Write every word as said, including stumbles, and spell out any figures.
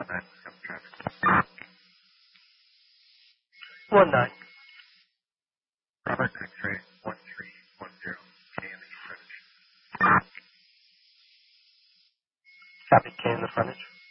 One nine. Robert X-ray one three one zero. K in the frontage. Copy K in the frontage.